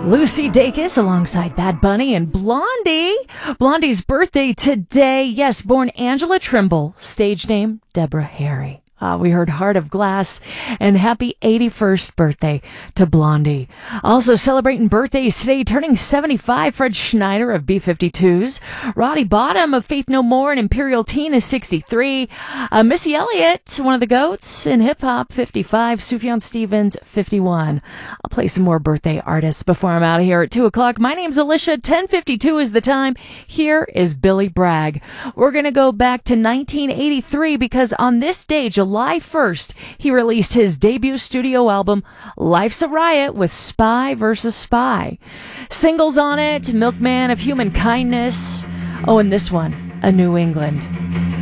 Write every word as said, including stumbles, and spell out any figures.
Lucy Dacus alongside Bad Bunny and Blondie. Blondie's birthday today. Yes, born Angela Trimble, stage name Deborah Harry. Uh, we heard Heart of Glass, and happy eighty-first birthday to Blondie. Also celebrating birthdays today, turning seventy-five, Fred Schneider of B fifty-twos. Roddy Bottom of Faith No More and Imperial Teen is sixty-three. Uh, Missy Elliott, one of the GOATs in hip-hop, fifty-five. Sufjan Stevens, fifty-one. I'll play some more birthday artists before I'm out of here at two o'clock. My name's Alicia. ten fifty-two is the time. Here is Billy Bragg. We're going to go back to nineteen eighty-three because on this day, July first, he released his debut studio album, Life's a Riot, with Spy versus Spy. Singles on it, Milkman of Human Kindness. Oh, and this one, A New England.